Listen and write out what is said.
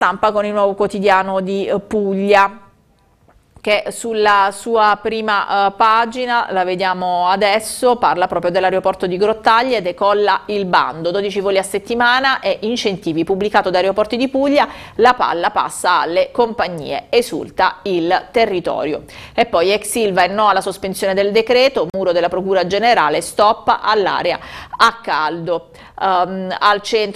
Stampa con il Nuovo Quotidiano di Puglia, che sulla sua prima pagina, la vediamo adesso, parla proprio dell'aeroporto di Grottaglie. Decolla il bando, 12 voli a settimana e incentivi, pubblicato da Aeroporti di Puglia, la palla passa alle compagnie, esulta il territorio. E poi ex Ilva e no alla sospensione del decreto, muro della Procura Generale, stop all'area a caldo. Al centro